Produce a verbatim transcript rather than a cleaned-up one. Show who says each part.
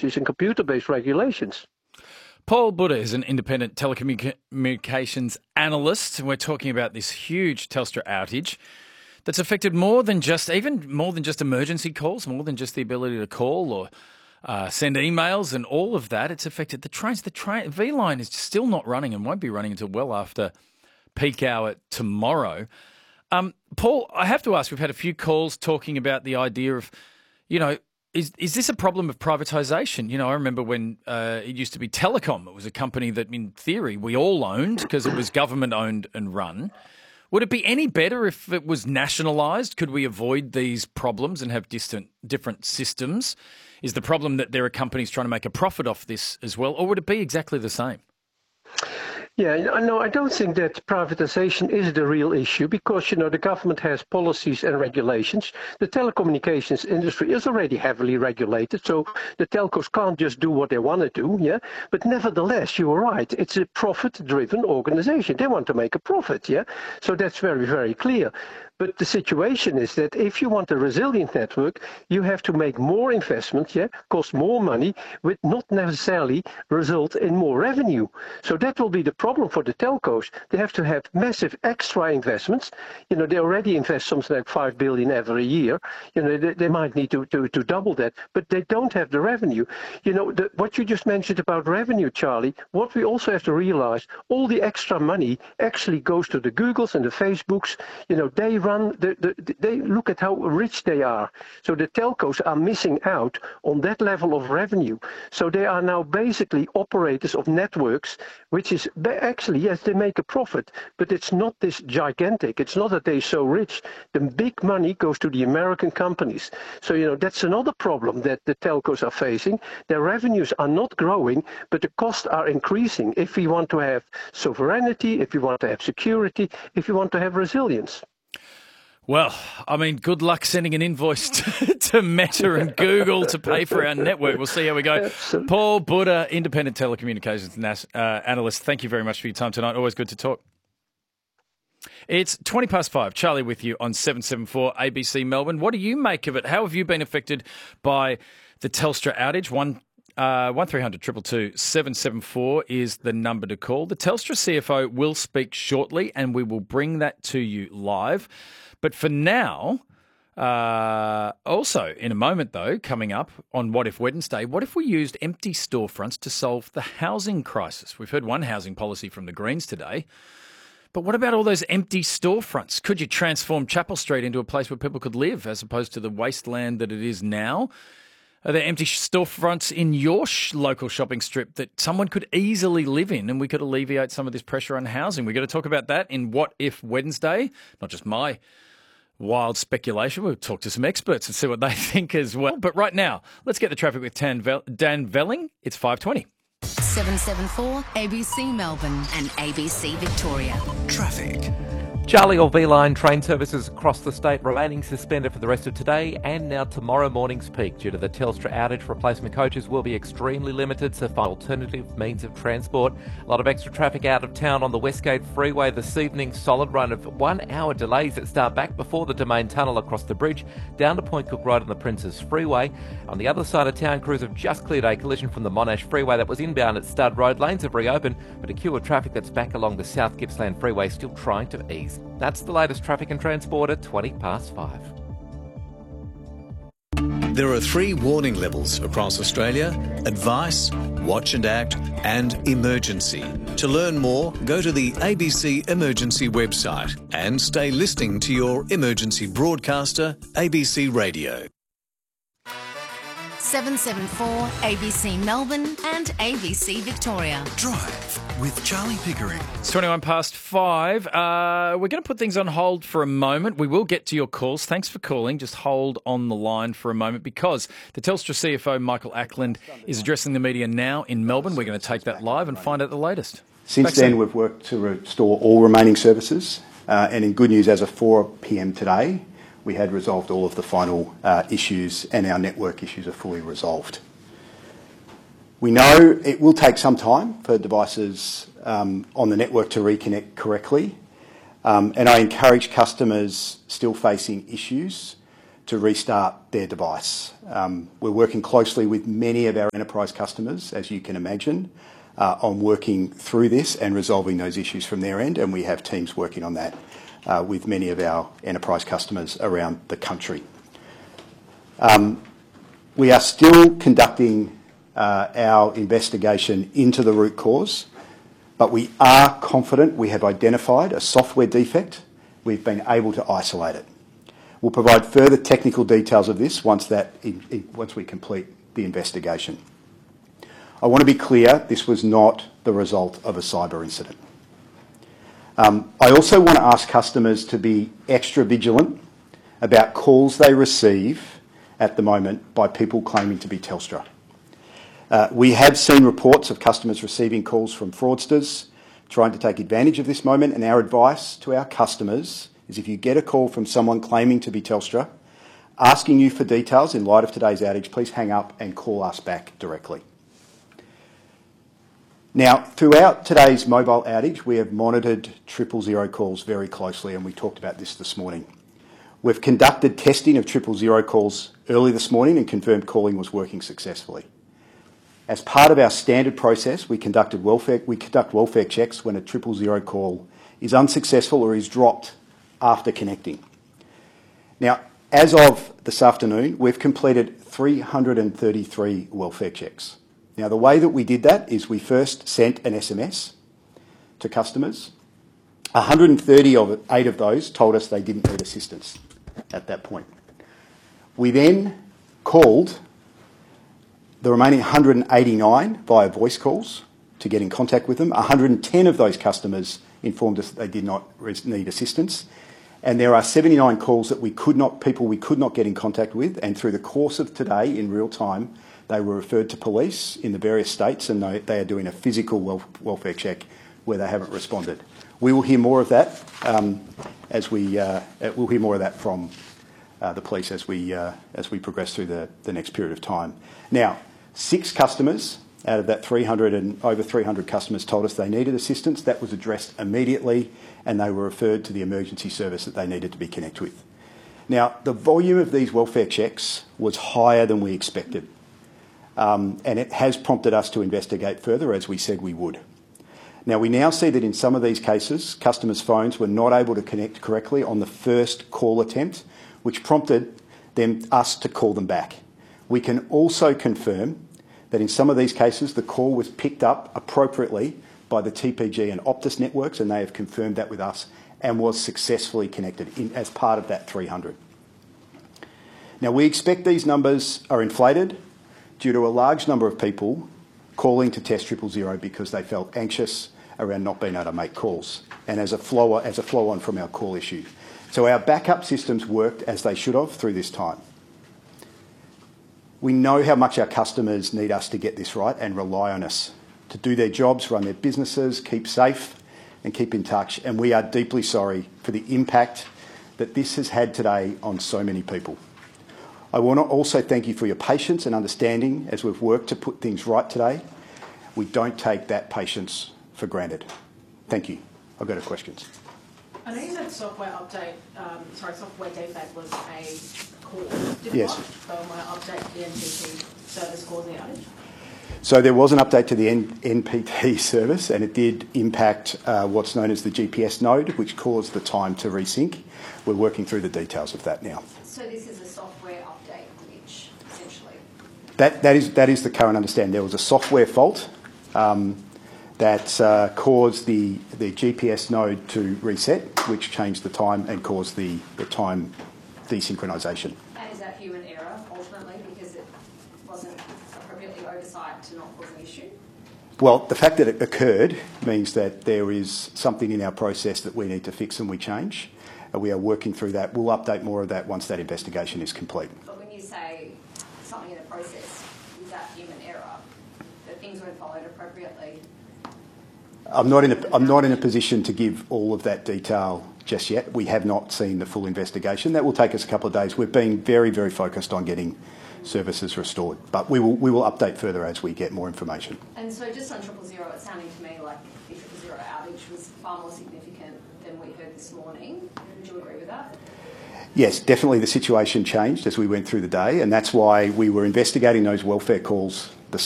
Speaker 1: technologies and computer-based regulations.
Speaker 2: Paul Buddha is an independent telecommunications analyst, and we're talking about this huge Telstra outage that's affected more than just, even more than just emergency calls, more than just the ability to call or uh, send emails and all of that. It's affected the trains. The train V-Line is still not running and won't be running until well after peak hour tomorrow. Um, Paul, I have to ask, we've had a few calls talking about the idea of, you know, Is is this a problem of privatisation? You know, I remember when uh, it used to be Telecom. It was a company that, in theory, we all owned because it was government-owned and run. Would it be any better if it was nationalised? Could we avoid these problems and have distant, different systems? Is the problem that there are companies trying to make a profit off this as well, or would it be exactly the same?
Speaker 1: Yeah, no, I don't think that privatization is the real issue because, you know, the government has policies and regulations. The telecommunications industry is already heavily regulated, so the telcos can't just do what they want to do, yeah? But nevertheless, you are right, it's a profit-driven organization. They want to make a profit, yeah? So that's very, very clear. But the situation is that if you want a resilient network, you have to make more investment, yeah, cost more money, which not necessarily result in more revenue. So that will be the problem for the telcos. They have to have massive extra investments. You know, they already invest something like five billion every year. You know, they, they might need to, to, to double that, but they don't have the revenue. You know, the, what you just mentioned about revenue, Charlie, what we also have to realize, all the extra money actually goes to the Googles and the Facebooks. You know, they run The, the, they look at how rich they are. So the telcos are missing out on that level of revenue. So they are now basically operators of networks, which is actually, yes, they make a profit, but it's not this gigantic. It's not that they're so rich. The big money goes to the American companies. So, you know, that's another problem that the telcos are facing. Their revenues are not growing, but the costs are increasing if we want to have sovereignty, if we want to have security, if we want to have resilience.
Speaker 2: Well, I mean, good luck sending an invoice to, to Meta and Google to pay for our network. We'll see how we go. Absolutely. Paul Buddha, independent telecommunications uh, analyst, thank you very much for your time tonight. Always good to talk. It's twenty past five. Charlie with you on seven seventy-four A B C Melbourne. What do you make of it? How have you been affected by the Telstra outage? One Uh, one three hundred two two two seven seven four is the number to call. The Telstra C F O will speak shortly and we will bring that to you live. But for now, uh, also in a moment though, coming up on What If Wednesday, what if we used empty storefronts to solve the housing crisis? We've heard one housing policy from the Greens today. But what about all those empty storefronts? Could you transform Chapel Street into a place where people could live as opposed to the wasteland that it is now? Are there empty storefronts in your sh- local shopping strip that someone could easily live in and we could alleviate some of this pressure on housing? We're going to talk about that in What If Wednesday, not just my wild speculation. We'll talk to some experts and see what they think as well. But right now, let's get the traffic with Dan, Vel- Dan Velling. It's five twenty.
Speaker 3: seven seventy-four A B C Melbourne and A B C Victoria.
Speaker 4: Traffic.
Speaker 5: Charlie or V-Line train services across the state remaining suspended for the rest of today and now tomorrow morning's peak. Due to the Telstra outage, replacement coaches will be extremely limited, so find alternative means of transport. A lot of extra traffic out of town on the Westgate Freeway this evening. Solid run of one hour delays that start back before the Domain Tunnel across the bridge, down to Point Cook Road on the Princes Freeway. On the other side of town, crews have just cleared a collision from the Monash Freeway that was inbound at Stud Road. Lanes have reopened, but a queue of traffic that's back along the South Gippsland Freeway still trying to ease. That's the latest traffic and transport at twenty past five.
Speaker 4: There are three warning levels across Australia: advice, watch and act, and emergency. To learn more, go to the A B C Emergency website and stay listening to your emergency broadcaster, A B C Radio.
Speaker 3: seven seventy-four A B C Melbourne and A B C Victoria.
Speaker 4: Drive with Charlie Pickering.
Speaker 2: It's twenty-one past five. Uh, we're going to put things on hold for a moment. We will get to your calls. Thanks for calling. Just hold on the line for a moment because the Telstra C F O, Michael Ackland, is addressing the media now in Melbourne. We're going to take that live and find out the latest.
Speaker 6: Since
Speaker 2: Back
Speaker 6: then,
Speaker 2: soon.
Speaker 6: we've worked to restore all remaining services. Uh, and in good news, as of four p m today, we had resolved all of the final uh, issues and our network issues are fully resolved. We know it will take some time for devices um, on the network to reconnect correctly, um, and I encourage customers still facing issues to restart their device. Um, we're working closely with many of our enterprise customers, as you can imagine, uh, on working through this and resolving those issues from their end, and we have teams working on that uh, with many of our enterprise customers around the country. Um, we are still conducting uh, our investigation into the root cause, but we are confident we have identified a software defect. We've been able to isolate it. We'll provide further technical details of this once, that, in, in, once we complete the investigation. I want to be clear, this was not the result of a cyber incident. Um, I also want to ask customers to be extra vigilant about calls they receive at the moment by people claiming to be Telstra. Uh, we have seen reports of customers receiving calls from fraudsters trying to take advantage of this moment, and our advice to our customers is if you get a call from someone claiming to be Telstra, asking you for details in light of today's outage, please hang up and call us back directly. Now, throughout today's mobile outage, we have monitored triple zero calls very closely, and we talked about this this morning. We've conducted testing of triple zero calls early this morning and confirmed calling was working successfully. As part of our standard process, we conducted welfare, we conduct welfare checks when a triple zero call is unsuccessful or is dropped after connecting. Now, as of this afternoon, we've completed three hundred thirty-three welfare checks. Now, the way that we did that is we first sent an S M S to customers. one hundred thirty-eight of those told us they didn't need assistance at that point. We then called the remaining one hundred eighty-nine via voice calls to get in contact with them. one hundred ten of those customers informed us that they did not need assistance. And there are seventy-nine calls that we could not, people we could not get in contact with, and through the course of today, in real time, they were referred to police in the various states, and they, they are doing a physical welf welfare check where they haven't responded. We will hear more of that um, as we uh, we'll hear more of that from uh, the police as we uh, as we progress through the, the next period of time. Now, six customers out of that three hundred and over three hundred customers told us they needed assistance. That was addressed immediately, and they were referred to the emergency service that they needed to be connected with. Now, the volume of these welfare checks was higher than we expected, um, and it has prompted us to investigate further, as we said we would. Now, we now see that in some of these cases, customers' phones were not able to connect correctly on the first call attempt, which prompted them, us to call them back. We can also confirm that in some of these cases, the call was picked up appropriately by the T P G and Optus networks, and they have confirmed that with us, and was successfully connected in, as part of that three hundred. Now, we expect these numbers are inflated due to a large number of people calling to test triple zero because they felt anxious around not being able to make calls, and as a flow as a flow on from our call issue. So our backup systems worked as they should have through this time. We know how much our customers need us to get this right and rely on us to do their jobs, run their businesses, keep safe and keep in touch. And we are deeply sorry for the impact that this has had today on so many people. I want to also thank you for your patience and understanding as we've worked to put things right today. We don't take that patience for granted. Thank you. I've got a questions.
Speaker 7: I know you said software update, um, sorry, software defect was a cause. Did
Speaker 6: yes.
Speaker 7: what firmware update the N P T service cause the outage?
Speaker 6: So there was an update to the N P T service, and it did impact uh, what's known as the G P S node, which caused the time to resync. We're working through the details of that now.
Speaker 7: So this is a software update glitch, essentially?
Speaker 6: That, that, is, that is the current understanding. There was a software fault um, that uh, caused the, the G P S node to reset, which changed the time and caused the, the time desynchronisation.
Speaker 7: And is that human error, ultimately, because it wasn't appropriately oversight to not cause an issue?
Speaker 6: Well, the fact that it occurred means that there is something in our process that we need to fix and we change. Uh, we are working through that. We'll update more of that once that investigation is complete.
Speaker 7: But when you say something in the process, is that human error, that things weren't followed appropriately?
Speaker 6: I'm not in a, I'm not in a position to give all of that detail just yet. We have not seen the full investigation. That will take us a couple of days. We've been very, very focused on getting services restored, but we will we will update further as we get more information.
Speaker 7: And so just on triple zero, it's sounding to me like the triple zero outage was far more significant than we heard this morning. Would you agree with that?
Speaker 6: Yes, definitely the situation changed as we went through the day, and that's why we were investigating those welfare calls